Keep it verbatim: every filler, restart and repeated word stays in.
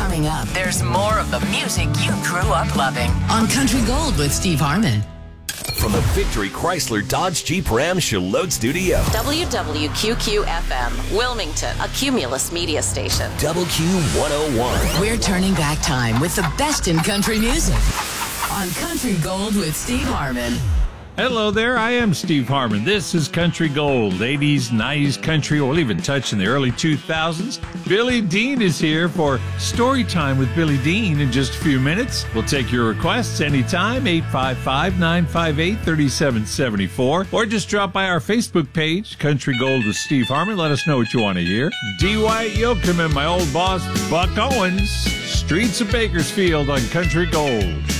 Coming up, there's more of the music you grew up loving on Country Gold with Steve Harmon. From the Victory Chrysler Dodge Jeep Ram Charlotte Studio. W W Q Q F M, Wilmington, a Cumulus media station. W Q one oh one. We're turning back time with the best in country music on Country Gold with Steve Harmon. Hello there, I am Steve Harmon. This is Country Gold, eighties, nineties country, or even touch in the early two thousands. Billy Dean is here for Story Time with Billy Dean in just a few minutes. We'll take your requests anytime, eight five five, nine five eight, three seven seven four, or just drop by our Facebook page, Country Gold with Steve Harmon. Let us know what you want to hear. D. Wyatt Yoakam and my old boss, Buck Owens, Streets of Bakersfield on Country Gold.